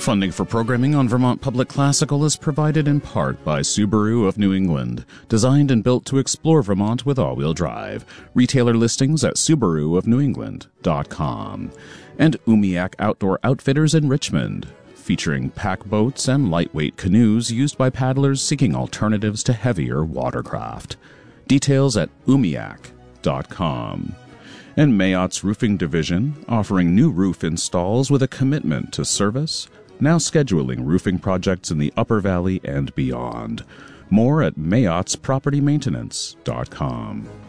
Funding for programming on Vermont Public Classical is provided in part by Subaru of New England, designed and built to explore Vermont with all-wheel drive. Retailer listings at SubaruofNewEngland.com. And Umiak Outdoor Outfitters in Richmond, featuring pack boats and lightweight canoes used by paddlers seeking alternatives to heavier watercraft. Details at umiak.com. And Mayottes Roofing Division, offering new roof installs with a commitment to service, now scheduling roofing projects in the Upper Valley and beyond. More at MayottesPropertyMaintenance.com.